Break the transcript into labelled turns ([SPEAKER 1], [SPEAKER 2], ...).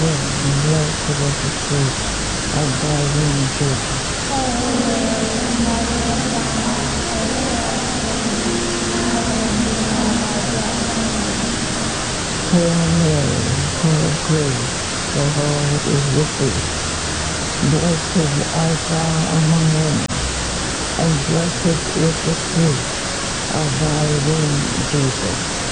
[SPEAKER 1] womb, and blessed is the fruit of thy womb, Jesus.
[SPEAKER 2] Holy Mother of God, pray for us sinners, now and at the hour of our death. Amen.
[SPEAKER 1] Hail Mary, full of grace, the Lord is with thee. Blessed art thou among women, and blessed is the fruit of thy womb, Jesus.